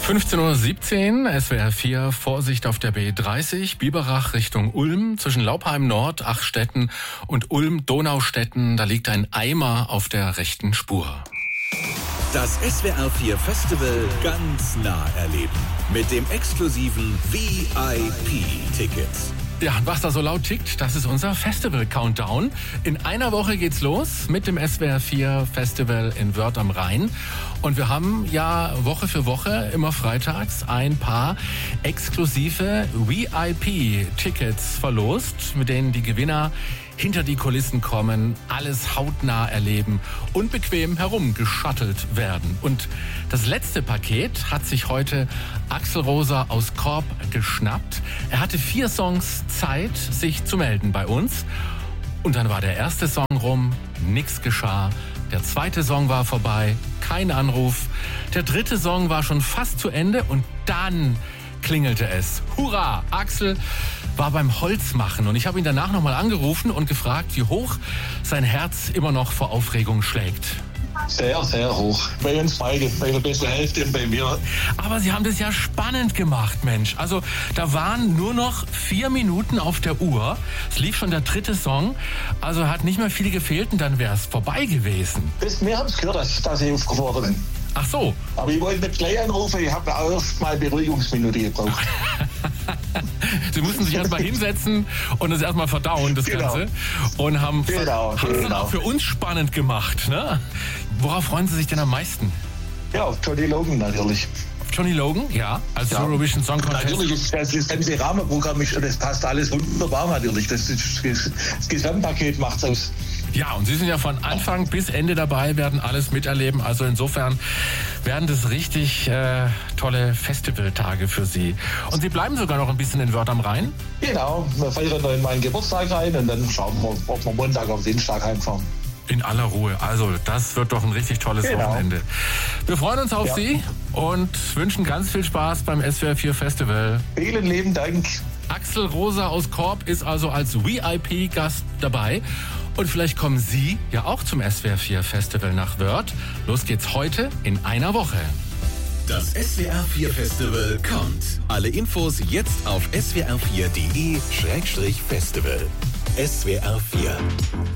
15:17 Uhr, SWR 4, Vorsicht auf der B30, Biberach Richtung Ulm, zwischen Laupheim Nord, Achstetten und Ulm-Donaustetten, da liegt ein Eimer auf der rechten Spur. Das SWR 4 Festival ganz nah erleben. Mit dem exklusiven VIP-Ticket. Ja, und was da so laut tickt, das ist unser Festival-Countdown. In einer Woche geht's los mit dem SWR 4 Festival in Wörth am Rhein. Und wir haben ja Woche für Woche immer freitags ein paar exklusive VIP-Tickets verlost, mit denen die Gewinner hinter die Kulissen kommen, alles hautnah erleben und bequem herumgeschattelt werden. Und das letzte Paket hat sich heute Axel Rosa aus Korb geschnappt. Er hatte 4 Songs Zeit, sich zu melden bei uns. Und dann war der erste Song rum, nix geschah. Der zweite Song war vorbei, kein Anruf. Der dritte Song war schon fast zu Ende und dann klingelte es. Hurra! Axel war beim Holzmachen und ich habe ihn danach nochmal angerufen und gefragt, wie hoch sein Herz immer noch vor Aufregung schlägt. Sehr, sehr hoch. Bei uns beide, bei der besten Hälfte und bei mir. Aber Sie haben das ja spannend gemacht, Mensch. Also da waren nur noch 4 Minuten auf der Uhr. Es lief schon der dritte Song. Also hat nicht mehr viel gefehlt und dann wäre es vorbei gewesen. Wir haben es gehört, dass ich aufgefordert bin. Ach so. Aber ich wollte nicht gleich anrufen, ich habe auch erst mal Beruhigungsminute gebraucht. Sie mussten sich erstmal hinsetzen und das erstmal verdauen, das Ganze. Und haben es dann auch für uns spannend gemacht. Ne? Worauf freuen Sie sich denn am meisten? Ja, auf Johnny Logan natürlich. Auf Johnny Logan, ja, als Eurovision Song Contest. Natürlich ist das ganze Rahmenprogramm, das passt alles wunderbar natürlich. Das Gesamtpaket macht's aus. Ja, und Sie sind ja von Anfang bis Ende dabei, werden alles miterleben. Also insofern werden das richtig tolle Festivaltage für Sie. Und Sie bleiben sogar noch ein bisschen in Wörth am Rhein? Genau, wir feiern noch in meinen Geburtstag rein und dann schauen wir, ob wir Montag auf Dienstag heimfahren. In aller Ruhe. Also das wird doch ein richtig tolles Wochenende. Wir freuen uns auf Sie und wünschen ganz viel Spaß beim SWR 4 Festival. Vielen lieben Dank. Axel Rosa aus Korb ist also als VIP-Gast dabei. Und vielleicht kommen Sie ja auch zum SWR 4 Festival nach Wörth. Los geht's heute in einer Woche. Das SWR 4 Festival kommt. Alle Infos jetzt auf swr4.de/festival. SWR 4